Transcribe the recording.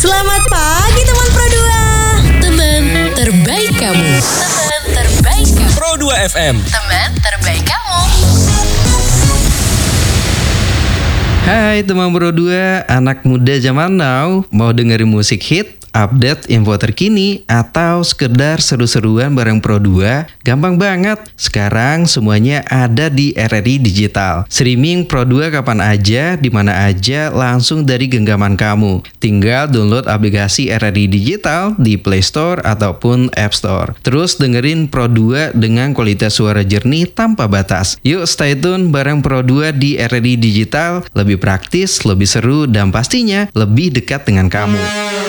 Selamat pagi teman Pro 2. Teman terbaik kamu. Teman terbaik kamu. Pro 2 FM. Teman terbaik kamu. Hai teman Pro 2, anak muda zaman now, mau dengerin musik hit, update info terkini, atau sekedar seru-seruan bareng Pro 2? Gampang banget, sekarang semuanya ada di RRI Digital. Streaming Pro 2 kapan aja, di mana aja, langsung dari genggaman kamu. Tinggal download aplikasi RRI Digital di Play Store ataupun App Store. Terus dengerin Pro 2 dengan kualitas suara jernih tanpa batas. Yuk stay tune bareng Pro 2 di RRI Digital, lebih praktis, lebih seru, dan pastinya lebih dekat dengan kamu.